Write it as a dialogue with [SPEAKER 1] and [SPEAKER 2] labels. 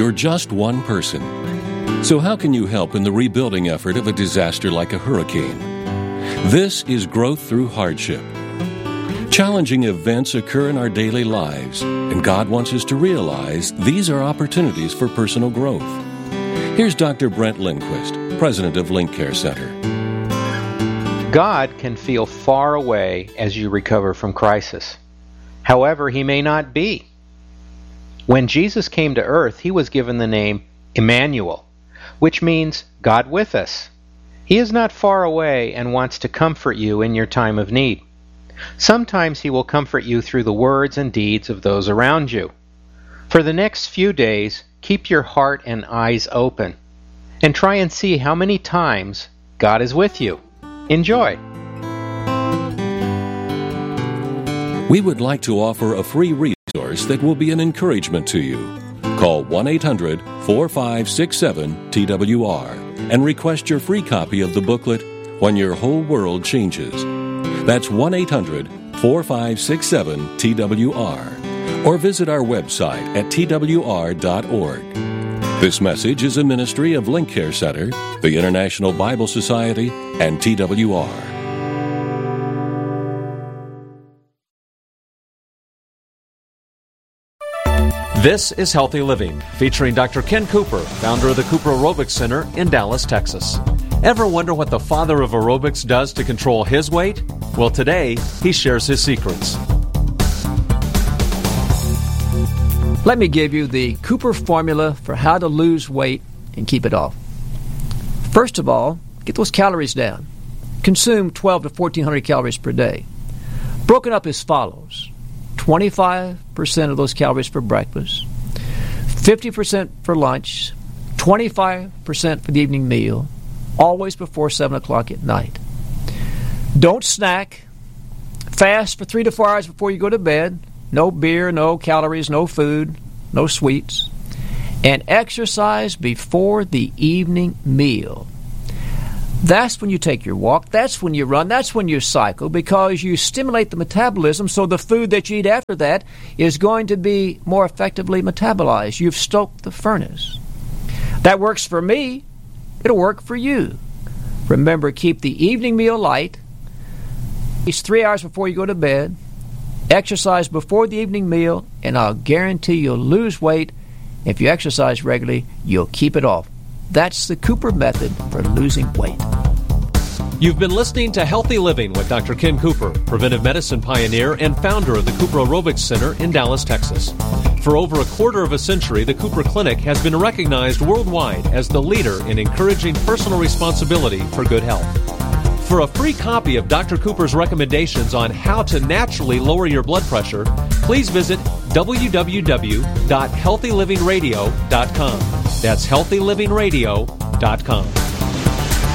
[SPEAKER 1] you're just one person. So how can you help in the rebuilding effort of a disaster like a hurricane? This is Growth Through Hardship. Challenging events occur in our daily lives, and God wants us to realize these are opportunities for personal growth. Here's Dr. Brent Lindquist, president of Link Care Center.
[SPEAKER 2] God can feel far away as you recover from crisis. However, He may not be. When Jesus came to earth, He was given the name Emmanuel, which means God with us. He is not far away and wants to comfort you in your time of need. Sometimes He will comfort you through the words and deeds of those around you. For the next few days, keep your heart and eyes open and try and see how many times God is with you. Enjoy!
[SPEAKER 1] We would like to offer a free resource that will be an encouragement to you. Call 1-800-4567-TWR and request your free copy of the booklet, When Your Whole World Changes. That's 1-800-4567-TWR. Or visit our website at twr.org. This message is a ministry of Link Care Center, the International Bible Society, and TWR.
[SPEAKER 3] This is Healthy Living, featuring Dr. Ken Cooper, founder of the Cooper Aerobics Center in Dallas, Texas. Ever wonder what the father of aerobics does to control his weight? Well, today, he shares his secrets.
[SPEAKER 4] Let me give you the Cooper formula for how to lose weight and keep it off. First of all, get those calories down. Consume 12 to 1,400 calories per day. Broken up as follows. 25% of those calories for breakfast, 50% for lunch, 25% for the evening meal, always before 7 o'clock at night. Don't snack. Fast for 3 to 4 hours before you go to bed. No beer, no calories, no food, no sweets. And exercise before the evening meal. That's when you take your walk, that's when you run, that's when you cycle, because you stimulate the metabolism, so the food that you eat after that is going to be more effectively metabolized. You've stoked the furnace. That works for me. It'll work for you. Remember, keep the evening meal light. It's 3 hours before you go to bed. Exercise before the evening meal, and I'll guarantee you'll lose weight. If you exercise regularly, you'll keep it off. That's the Cooper method for losing weight.
[SPEAKER 3] You've been listening to Healthy Living with Dr. Ken Cooper, preventive medicine pioneer and founder of the Cooper Aerobics Center in Dallas, Texas. For over a quarter of a century, the Cooper Clinic has been recognized worldwide as the leader in encouraging personal responsibility for good health. For a free copy of Dr. Cooper's recommendations on how to naturally lower your blood pressure, please visit www.healthylivingradio.com. That's healthylivingradio.com.